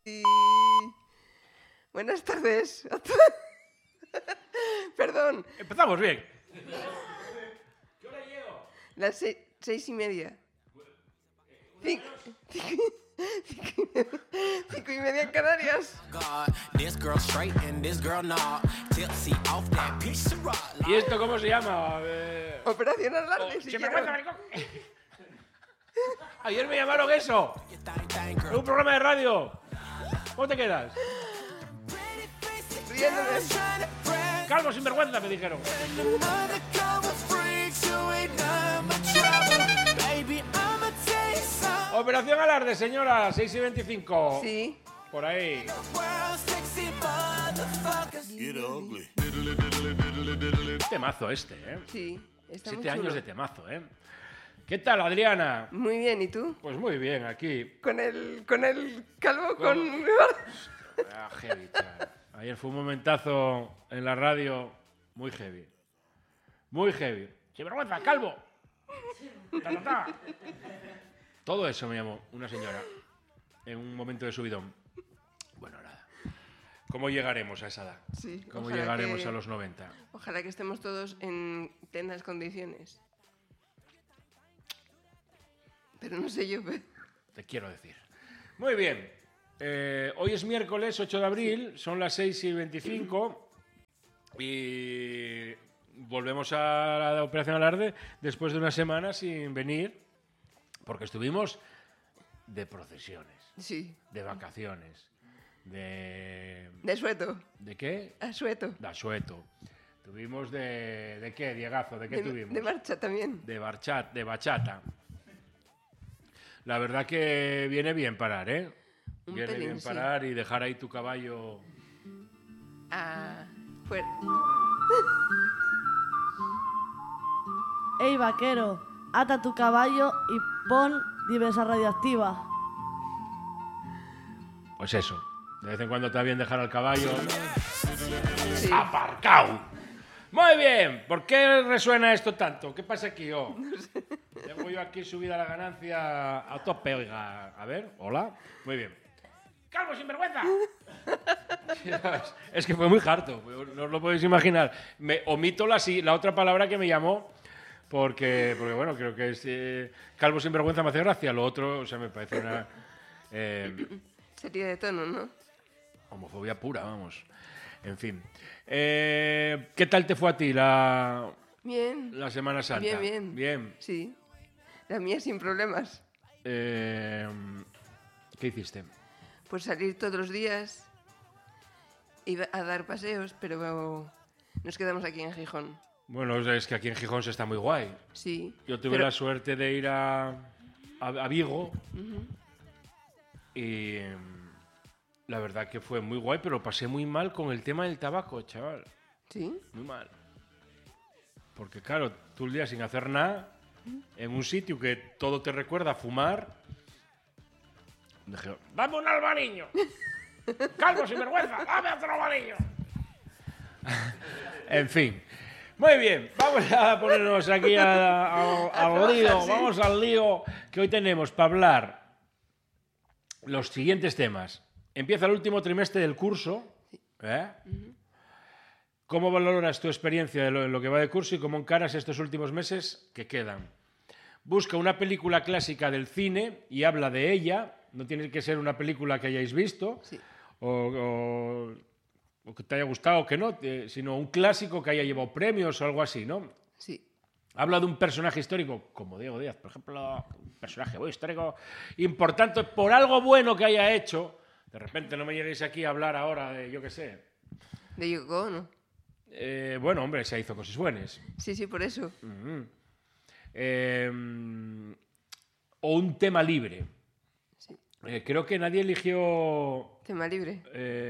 Buenas tardes. Perdón. Empezamos bien. ¿Qué hora llego? Las 6:30. 5:30 en Canarias. ¿Y esto cómo se llama? Operación Alarde. ¡Se me cuenta, maricón! Ayer me llamaron eso. En un programa de radio. ¿Cómo te quedas? Riéndome. Calvo sinvergüenza, me dijeron. Operación Alarde, señora, 6:25. Sí. Por ahí. Temazo este, ¿eh? Sí. Está 7 muy años chulo. de temazo, ¿eh? ¿Qué tal, Adriana? Muy bien, ¿y tú? Pues muy bien, aquí. Con el calvo, con... Ah, heavy, chaval. Ayer fue un momentazo en la radio muy heavy. Muy heavy. ¡Sinvergüenza, calvo! ¡Ta, ta, ta! Todo eso me llamó una señora en un momento de subidón. Bueno, nada. ¿Cómo llegaremos a esa edad? Sí, ¿Cómo ojalá llegaremos que- a los 90? Ojalá que estemos todos en plenas condiciones. Pero no sé yo. Te quiero decir. Muy bien. Hoy es miércoles 8 de abril, son las 6:25 y volvemos a la Operación Alarde después de una semana sin venir porque estuvimos de procesiones, Sí. de vacaciones, de... De sueto. ¿De qué? A sueto. De asueto. Tuvimos ¿de qué, Diegazo? ¿De qué tuvimos? De marcha también. De bachata. La verdad que viene bien parar, ¿eh? Un Viene pelín, bien sí. parar y dejar ahí tu caballo. Fuera. Ey, vaquero, ata tu caballo y pon diversa radioactiva. Pues eso. De vez en cuando está bien dejar al caballo Sí. aparcado. Muy bien. ¿Por qué resuena esto tanto? ¿Qué pasa aquí, oh? Tengo yo aquí subida la ganancia a tope, oiga. A ver, hola. Muy bien. ¡Calvo sinvergüenza! Es que fue muy harto, no os lo podéis imaginar. Me omito la otra palabra que me llamó, porque bueno, creo que es calvo sinvergüenza me hace gracia. Lo otro, o sea, me parece una Sería de tono, ¿no? homofobia pura, vamos. En fin. ¿Qué tal te fue a ti la Bien. Semana Santa? Bien, bien. Bien. Sí. La mía sin problemas. ¿Qué hiciste? Pues salir todos los días. Iba a dar paseos, pero nos quedamos aquí en Gijón. Bueno, es que aquí en Gijón se está muy guay. Sí. Yo tuve pero- la suerte de ir a Vigo y la verdad que fue muy guay, pero pasé muy mal con el tema del tabaco, chaval. ¿Sí? Muy mal. Porque claro, tú el día sin hacer nada, en un sitio que todo te recuerda a fumar, dije, ¡dame un albariño! ¡Calvo sinvergüenza! ¡Dame otro albariño! En fin. Muy bien, vamos a ponernos aquí al lío. sí. Vamos al lío que hoy tenemos para hablar los siguientes temas. Empieza el último trimestre del curso. ¿Eh? ¿Cómo valoras tu experiencia en lo que va de curso y cómo encaras estos últimos meses que quedan? Busca una película clásica del cine y habla de ella. No tiene que ser una película que hayáis visto Sí. o que te haya gustado o que no, sino un clásico que haya llevado premios o algo así, ¿no? Sí. Habla de un personaje histórico, como Diego Díaz, por ejemplo, un personaje muy histórico importante por algo bueno que haya hecho. De repente no me lleguéis aquí a hablar ahora de, yo qué sé. De Yoko Ono. Bueno, hombre, se hizo cosas buenas. Sí, sí, por eso. O un tema libre. Sí. Creo que nadie eligió... Tema libre.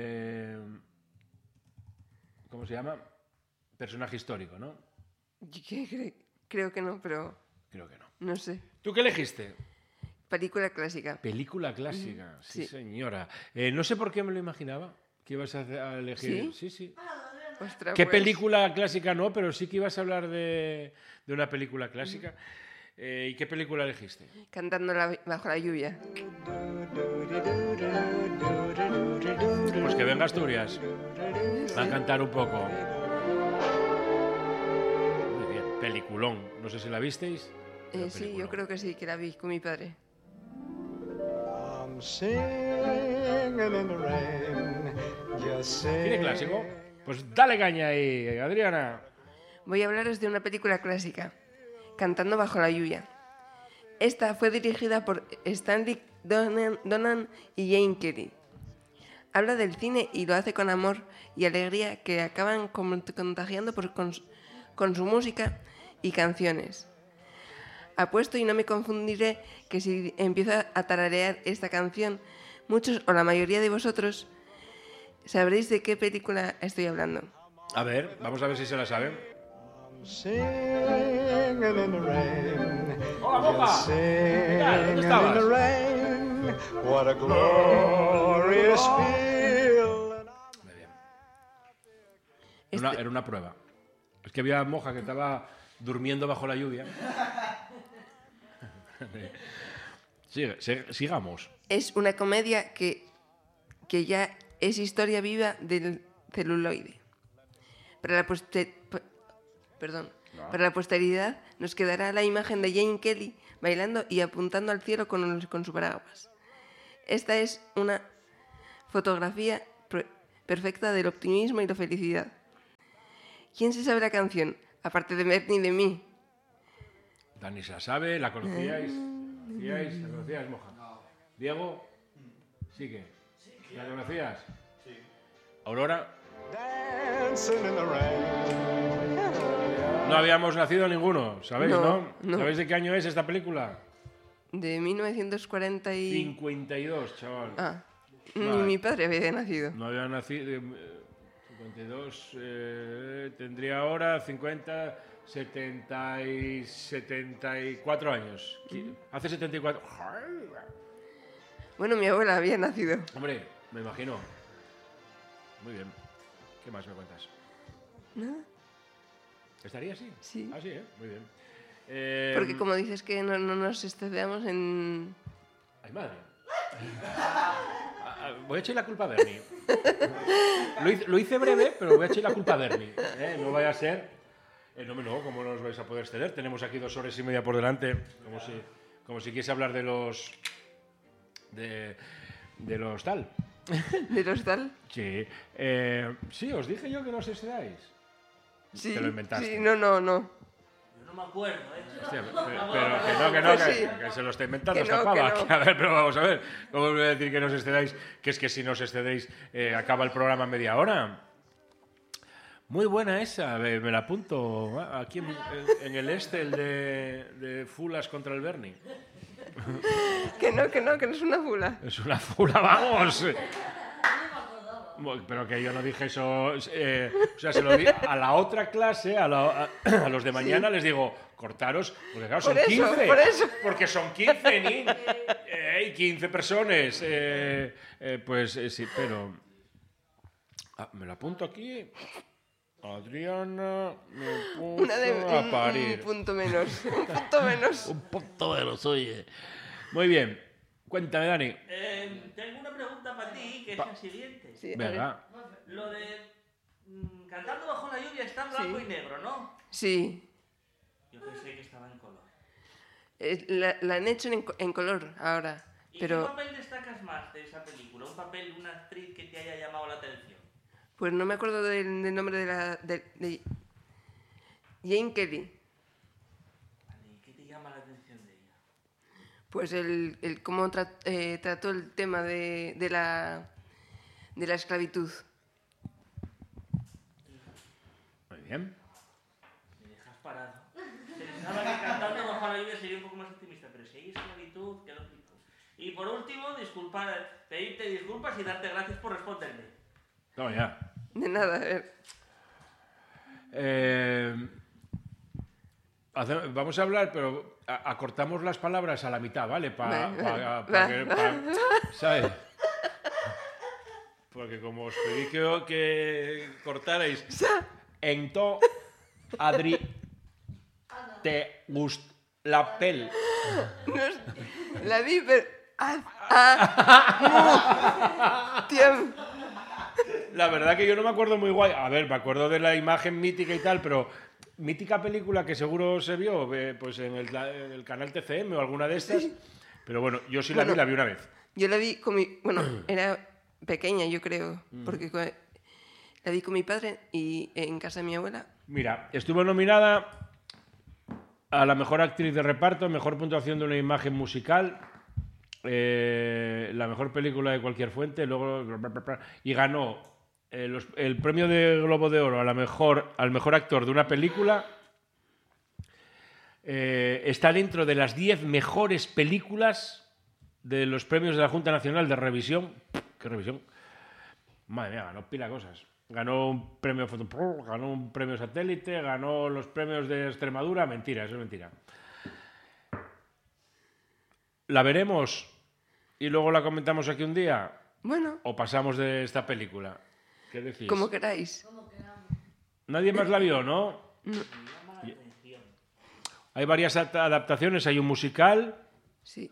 ¿Cómo se llama? Personaje histórico, ¿no? Creo que no, pero Creo que no. no sé. ¿Tú qué elegiste? Película clásica. Película clásica, sí, Sí. señora. No sé por qué me lo imaginaba que ibas a elegir. ¿Sí? Sí. Ostras, ¿Qué pues, película clásica no? Pero sí que ibas a hablar de una película clásica. ¿Y qué película elegiste? Cantando bajo la lluvia. venga Asturias. Va a cantar un poco. Muy bien, peliculón. No sé si la visteis. Sí, yo creo que sí, que la vi con mi padre. ¿Cine clásico? Pues dale caña ahí, Adriana. Voy a hablaros de una película clásica, Cantando bajo la lluvia. Esta fue dirigida por Stanley Donen y Jane Kelly. Habla del cine y lo hace con amor y alegría que acaban contagiando con su música y canciones. Apuesto y no me confundiré que si empiezo a tararear esta canción, muchos o la mayoría de vosotros sabréis de qué película estoy hablando. A ver, vamos a ver si se la saben. ¡Hola, Moja! ¿Qué tal? ¿Dónde estabas? Muy bien. Era una prueba. Es que había Moja que estaba durmiendo bajo la lluvia. Sigamos. Es una comedia que ya es historia viva del celuloide. Para la posteridad nos quedará la imagen de Jane Kelly bailando y apuntando al cielo con su paraguas. Esta es una fotografía perfecta del optimismo y la felicidad. ¿Quién se sabe la canción? Aparte de Bernie y de mí. Dani se la sabe, ¿la conocíais? ¿La conocíais, Moja? No. ¿Diego? Sí que. ¿La conocías? Sí. ¿Aurora? No habíamos nacido ninguno, ¿sabéis, no? ¿Sabéis de qué año es esta película? De 1940 y... 52, chaval. Ah, ni mi padre había nacido. No había nacido... 52, tendría ahora 50... 74 años. Hace 74. Bueno, mi abuela había nacido. Hombre, me imagino. Muy bien. ¿Qué más me cuentas? ¿Nada? ¿Estaría así? Sí. Ah, sí, muy bien. Porque como dices que no nos excedamos en... ¡Ay, madre! Voy a echar la culpa a Bernie. Lo hice breve, pero voy a echar la culpa a Bernie. No vaya a ser... No, ¿cómo no os vais a poder exceder? Tenemos aquí 2 horas y media por delante, como si quisiese hablar de los... de los tal. ¿De los tal? Sí. Sí, os dije yo que no os excedáis. Sí. Te lo inventaste. Sí, no. Yo no me acuerdo, Hostia, pero que no, Pues sí. que se lo está inventando Que esta no, pava. que no. A ver, pero vamos a ver. ¿Cómo os voy a decir que no os excedáis? Que es que si no os excedéis, acaba el programa en media hora. Muy buena esa, me la apunto aquí en el el de Fulas contra el Bernie. Que no es una fula. Es una fula, vamos. Pero que yo no dije eso. O sea, se lo di a la otra clase, a los de mañana, les digo, cortaros, porque claro, son 15. Por eso. Porque son 15, ni 15 personas. Pues sí, pero... me lo apunto aquí. Adriana, me puso a parir. Un punto menos. Un punto menos. Un punto menos, oye. Muy bien. Cuéntame, Dani. Tengo una pregunta para ti, que es la siguiente. Sí, Venga. Lo de Cantando bajo la lluvia está en blanco y negro, ¿no? Sí. Yo pensé que estaba en color. La han hecho en color ahora. ¿Y pero... qué papel destacas más de esa película? ¿Un papel, una actriz que te haya llamado la atención? Pues no me acuerdo del nombre de Jane Kelly. Vale, ¿y qué te llama la atención de ella? Pues el cómo trató el tema de la esclavitud. Muy bien. Me dejas parado. Pensaba que Cantando bajo la lluvia sería un poco más optimista, pero si hay esclavitud, qué lógico. Y por último, pedirte disculpas y darte gracias por responderme. No, ya. De nada, a ver. Vamos a hablar, pero acortamos las palabras a la mitad, ¿vale? ¿Sabes? Porque como os pedí que cortarais en to, Adri, te gust la pel. La vi, pero... Tío, La verdad que yo no me acuerdo muy guay. A ver, me acuerdo de la imagen mítica y tal, pero mítica película que seguro se vio pues en el canal TCM o alguna de estas. Pero bueno, yo sí la vi una vez. Yo la vi con mi... Bueno, era pequeña, yo creo, porque la vi con mi padre y en casa de mi abuela. Mira, estuvo nominada a la mejor actriz de reparto, mejor puntuación de una imagen musical, la mejor película de cualquier fuente, luego y ganó el premio de Globo de Oro al mejor actor de una película. Está dentro de las 10 mejores películas de los premios de la Junta Nacional de Revisión. ¿Qué revisión? Madre mía, ganó pila de cosas. Ganó un premio Fotopro, ganó un premio Satélite, ganó los premios de Extremadura. Mentira, eso es mentira. ¿La veremos y luego la comentamos aquí un día? Bueno, ¿O pasamos de esta película? ¿Qué decís? como queráis. Nadie más la vio, ¿no? Hay varias adaptaciones, hay un musical. Sí.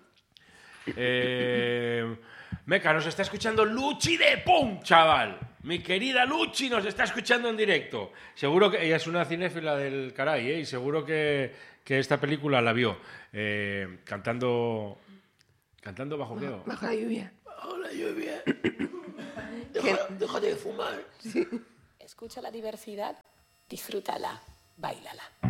Meca, nos está escuchando Luchi de Pum, chaval. Mi querida Luchi nos está escuchando en directo. Seguro que ella es una cinéfila del caray, y seguro que esta película la vio. Cantando bajo qué. Bajo la lluvia. Bajo la lluvia. Deja de fumar. Sí. Escucha la diversidad, disfrútala, báilala.